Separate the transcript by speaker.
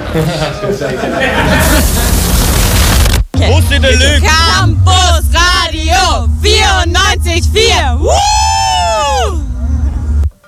Speaker 1: Wo ist denn der Lück?
Speaker 2: Campus Radio 94,4.